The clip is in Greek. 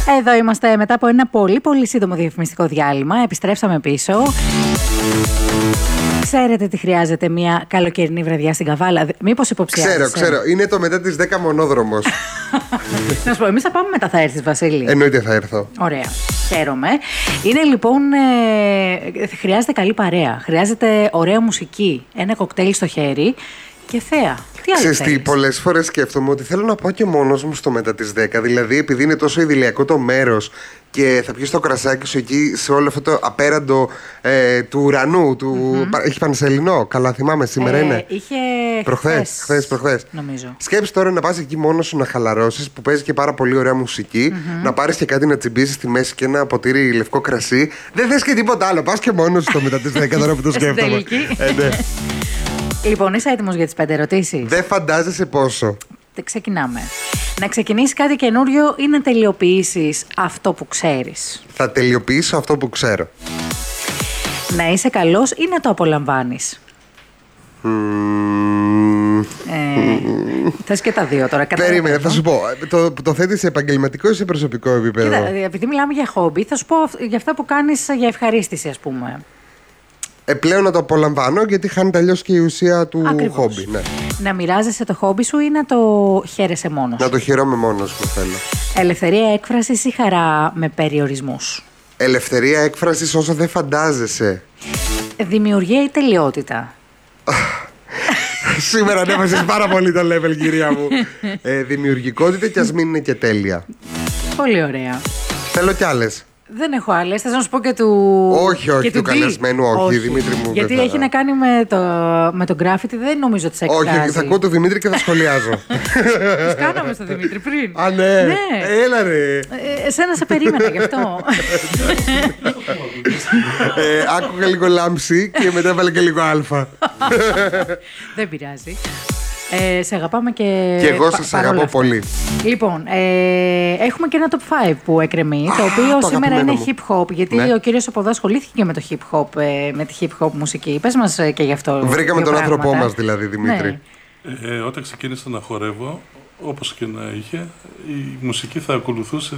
Εδώ είμαστε μετά από ένα πολύ πολύ σύντομο διαφημιστικό διάλειμμα. Επιστρέψαμε πίσω. Ξέρετε τι χρειάζεται μια καλοκαιρινή βραδιά στην Καβάλα? Μήπως υποψιάζεσαι? Ξέρω. Είναι το μετά τις 10 μονόδρομος. Να σου πω, εμείς θα πάμε μετά, θα έρθεις, Βασίλη? Εννοείται θα έρθω. Ωραία, χαίρομαι. Είναι λοιπόν, χρειάζεται καλή παρέα, χρειάζεται ωραία μουσική, ένα κοκτέιλ στο χέρι και θέα. Τι άλλο θέλεις? Πολλές φορές σκέφτομαι ότι θέλω να πάω και μόνος μου στο μετά τις 10. Δηλαδή, επειδή είναι τόσο idηλιακό το μέρος και θα πιεις το κρασάκι σου εκεί σε όλο αυτό το απέραντο του ουρανού. Έχει πανσελινό, καλά θυμάμαι, σήμερα είναι. Είχε προχθές. Νομίζω. Σκέψου τώρα να πας εκεί μόνος σου να χαλαρώσεις, που παίζει και πάρα πολύ ωραία μουσική, να πάρεις και κάτι να τσιμπήσεις στη μέση και ένα ποτήρι λευκό κρασί. Δεν θες και τίποτα άλλο. Πας και μόνος σου στο μετά τις 10 τώρα που το σκέφτομαι. Ναι. Λοιπόν, είσαι έτοιμος για τις 5 ερωτήσεις? Δεν φαντάζεσαι πόσο. Ξεκινάμε. Να ξεκινήσεις κάτι καινούριο ή να τελειοποιήσεις αυτό που ξέρεις? Θα τελειοποιήσω αυτό που ξέρω. Να είσαι καλός ή να το απολαμβάνεις? Θες και τα δύο τώρα. Περίμενε, θα σου πω. Το θέτεις σε επαγγελματικό ή σε προσωπικό επίπεδο? Κοίτα, επειδή μιλάμε για χόμπι, θα σου πω για αυτά που κάνεις για ευχαρίστηση, ας πούμε. Πλέον να το απολαμβάνω, γιατί χάνει αλλιώς και η ουσία του χόμπι. Ναι. Να μοιράζεσαι το χόμπι σου ή να το χαίρεσαι μόνος? Να το χαιρόμαι μόνος μου, θέλω. Ελευθερία έκφρασης ή χαρά με περιορισμούς? Ελευθερία έκφρασης όσο δεν φαντάζεσαι. Δημιουργία ή τελειότητα? Σήμερα ανέβασες πάρα πολύ το level, κυρία μου. Δημιουργικότητα, και ας μην είναι και τέλεια. Πολύ ωραία. Θέλω κι άλλες. Δεν έχω άλλες. Θες να σου πω και του. Όχι, του καλεσμένου, όχι, Δημήτρη μου. Γιατί έχει να κάνει με το graffiti, δεν νομίζω ότι σε εκφράζει. Όχι, θα ακούω το Δημήτρη και θα σχολιάζω. Τις κάναμε στο Δημήτρη πριν. Α, ναι. Έλα ρε. Εσένα σε περίμενα γι' αυτό. Άκουγα λίγο λάμψη και μετά έβαλε και λίγο αλφα. Δεν πειράζει. Σε αγαπάμε και. Και εγώ σας αγαπώ πολύ. Λοιπόν, έχουμε και ένα top 5 που εκκρεμεί, το οποίο σήμερα είναι hip hop. Γιατί ο κύριος από εδώ ασχολήθηκε και με το hip hop, με τη hip hop μουσική. Πες μας και γι' αυτό. Βρήκαμε τον άνθρωπό μας, δηλαδή, Δημήτρη. Όταν ξεκίνησα να χορεύω, όπως και να είχε, η μουσική θα ακολουθούσε